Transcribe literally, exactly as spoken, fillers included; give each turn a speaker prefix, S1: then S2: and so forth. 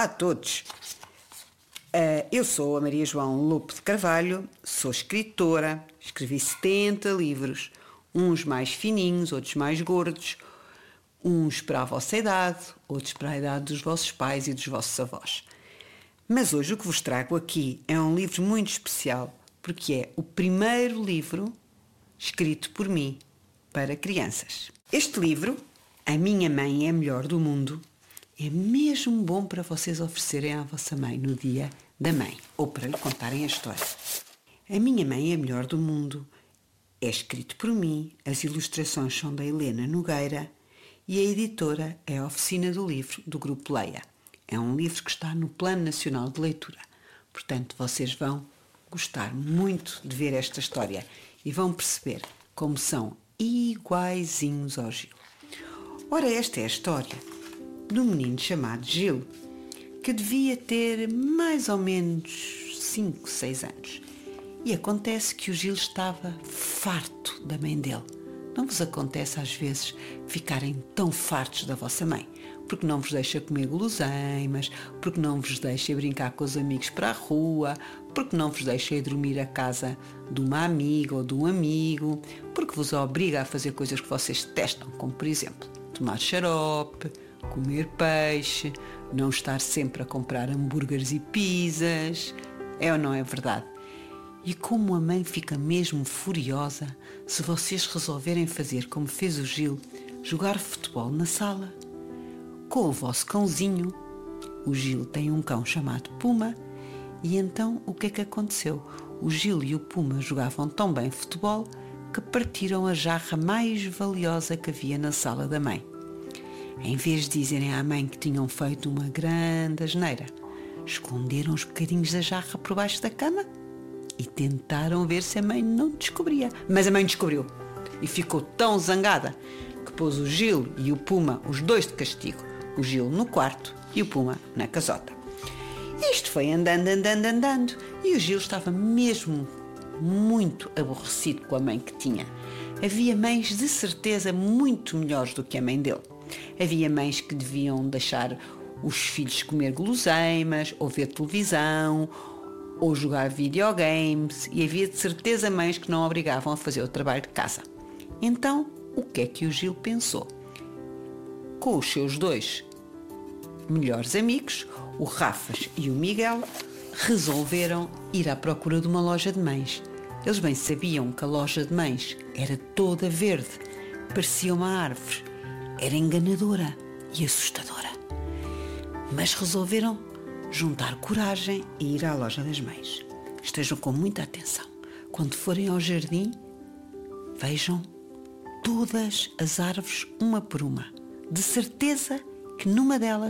S1: Olá a todos! Uh, eu sou a Maria João Lopo de Carvalho, sou escritora, escrevi setenta livros, uns mais fininhos, outros mais gordos, uns para a vossa idade, outros para a idade dos vossos pais e dos vossos avós. Mas hoje o que vos trago aqui é um livro muito especial, porque é o primeiro livro escrito por mim para crianças. Este livro, A Minha Mãe é a Melhor do Mundo, é mesmo bom para vocês oferecerem à vossa mãe no dia da mãe, ou para lhe contarem a história. A Minha Mãe é a Melhor do Mundo é escrito por mim, as ilustrações são da Helena Nogueira e a editora é a Oficina do Livro, do Grupo Leia. É um livro que está no Plano Nacional de Leitura. Portanto, vocês vão gostar muito de ver esta história e vão perceber como são iguaizinhos ao Gil. Ora, esta é a história de um menino chamado Gil, que devia ter mais ou menos cinco, seis anos. E acontece que o Gil estava farto da mãe dele. Não vos acontece às vezes ficarem tão fartos da vossa mãe? Porque não vos deixa comer guloseimas, porque não vos deixa brincar com os amigos para a rua, porque não vos deixa ir dormir à casa de uma amiga ou de um amigo, porque vos obriga a fazer coisas que vocês detestam, como por exemplo, tomar xarope, comer peixe, não estar sempre a comprar hambúrgueres e pizzas. É ou não é verdade? E como a mãe fica mesmo furiosa se vocês resolverem fazer como fez o Gil, jogar futebol na sala com o vosso cãozinho. O Gil tem um cão chamado Puma e então o que é que aconteceu? O Gil e o Puma jogavam tão bem futebol que partiram a jarra mais valiosa que havia na sala da mãe. Em vez de dizerem à mãe que tinham feito uma grande asneira, esconderam os bocadinhos da jarra por baixo da cama e tentaram ver se a mãe não descobria. Mas a mãe descobriu e ficou tão zangada que pôs o Gil e o Puma, os dois de castigo, o Gil no quarto e o Puma na casota. Isto foi andando, andando, andando e o Gil estava mesmo muito aborrecido com a mãe que tinha. Havia mães de certeza muito melhores do que a mãe dele. Havia mães que deviam deixar os filhos comer guloseimas, ou ver televisão, ou jogar videogames, e havia de certeza mães que não obrigavam a fazer o trabalho de casa. Então, o que é que o Gil pensou? Com os seus dois melhores amigos, o Rafas e o Miguel, resolveram ir à procura de uma loja de mães. Eles bem sabiam que a loja de mães era toda verde, parecia uma árvore, era enganadora e assustadora. Mas resolveram juntar coragem e ir à loja das mães. Estejam com muita atenção. Quando forem ao jardim, vejam todas as árvores uma por uma. De certeza que numa delas